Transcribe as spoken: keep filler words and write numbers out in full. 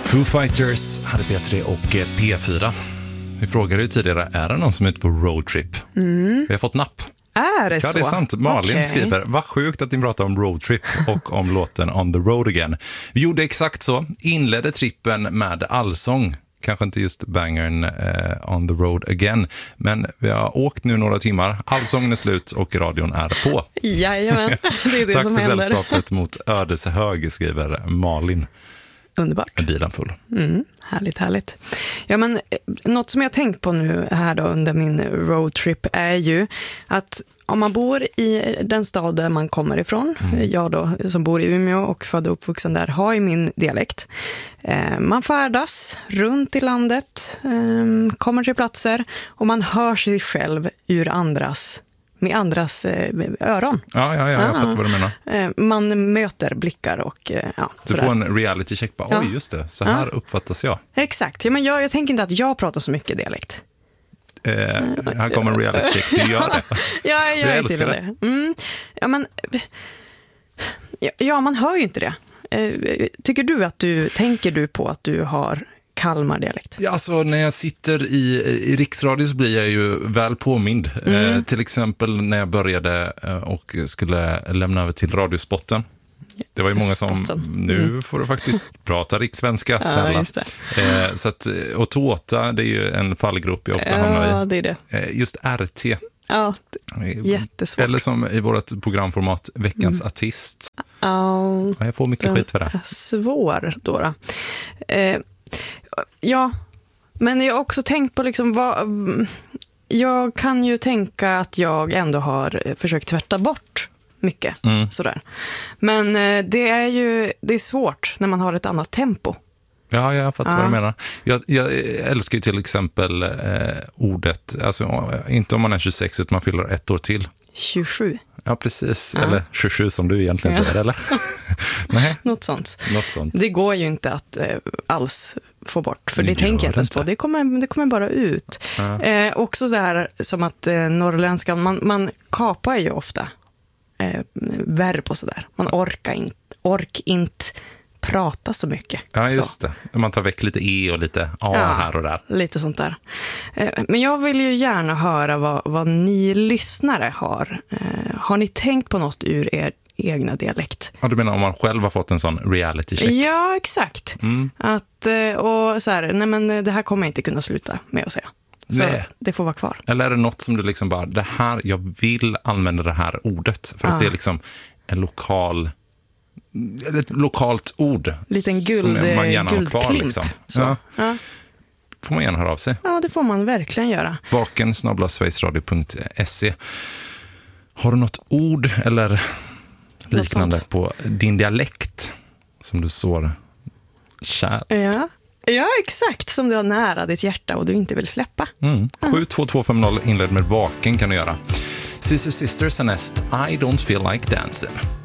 Foo Fighters hade P tre och P fyra. Vi frågade ju tidigare, är det någon som är ute på roadtrip? Mm. Vi har fått napp. Är det ja, så? Ja, det är sant. Malin okay. skriver, vad sjukt att ni pratar om roadtrip och om låten On the Road Again. Vi gjorde exakt så. Inledde trippen med allsång. Kanske inte just bangern eh, On the Road Again. Men vi har åkt nu några timmar. Allsången är slut och radion är på. Jajamän, det är det Tack som för händer. sällskapet mot Ödeshög, skriver Malin. Underbart. Med bilen full. Mm, härligt, härligt. Ja, men något som jag tänkt på nu här då under min roadtrip är ju att om man bor i den stad där man kommer ifrån, mm. jag då som bor i Umeå och född och uppvuxen där har ju min dialekt. Eh, man färdas runt i landet, eh, kommer till platser och man hör sig själv ur andras med andras eh, öron. Ja, ja, ja, jag ah. fattar vad du menar. Eh, man möter blickar och eh, ja, du får en reality check. Bara, oj, just det. Så här ja. uppfattas jag. Exakt. Ja, men jag, jag tänker inte att jag pratar så mycket dialekt. Eh, här kommer en reality check. Du gör det. ja, jag, jag älskar det. det. Mm. Ja, men ja, ja, man hör ju inte det. Eh, tycker du att du, tänker du på att du har Kalmar-dialekt? Ja, alltså när jag sitter i, i riksradio så blir jag ju väl påmind. Mm. Eh, till exempel när jag började eh, och skulle lämna över till Radiospotten. Det var ju många som, Spotten. nu mm. får du faktiskt prata rikssvenska, snälla. Ja, just det. Eh, så att, och tåta, det är ju en fallgrop jag ofta ja, hamnar i. Ja, det är det. Eh, just R T. Ja, jättesvårt. Eller som i vårt programformat, Veckans mm. artist. Ja, ja, jag får mycket skit för det. Svår då. då. Eh, ja, men jag har också tänkt på liksom vad... Jag kan ju tänka att jag ändå har försökt tvätta bort mycket. Mm. Sådär. Men eh, det är ju det är svårt när man har ett annat tempo. Ja, jag fattar ja. vad du menar. Jag, jag älskar ju till exempel eh, ordet, alltså inte om man är tjugosex utan man fyller ett år till. tjugosju. Ja, precis. Ja. Eller tjugosju som du egentligen ja. säger, eller? Nej. Något sånt. Något sånt. Det går ju inte att eh, alls få bort, för det, det tänker jag inte ens på. Det kommer, det kommer bara ut. Ja. Eh, också så här som att eh, norrländska, man, man kapar ju ofta eh, verb och sådär. Man orkar inte, ork inte prata så mycket. Ja, just så. det. Man tar väck lite e och lite a ja, här och där. Lite sånt där. Men jag vill ju gärna höra vad, vad ni lyssnare har. Har ni tänkt på något ur er egna dialekt? Ja, du menar om man själv har fått en sån reality check? Ja, exakt. Mm. Att, och så här, nej men det här kommer jag inte kunna sluta med att säga. Så nej. Det får vara kvar. Eller är det något som du liksom bara, det här, jag vill använda det här ordet. För ah. att det är liksom en lokal... ett lokalt ord liten guld, som man gärna har kvar. Liksom. Ja. Ja. Får man gärna höra av sig. Ja, det får man verkligen göra. Vaken snabel-a sverigesradio punkt se. Har du något ord eller liknande på din dialekt som du sår kär? Ja. Ja, exakt. Som du har nära ditt hjärta och du inte vill släppa. Mm. sju två två fem noll inledd med Vaken kan du göra. Sister Sisters är näst I don't feel like dancing.